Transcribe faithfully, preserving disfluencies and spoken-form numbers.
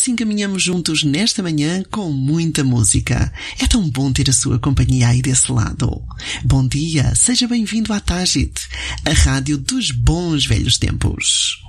assim caminhamos juntos nesta manhã com muita música. É tão bom ter a sua companhia aí desse lado. Bom dia, seja bem-vindo à Tágit, a rádio dos bons velhos tempos.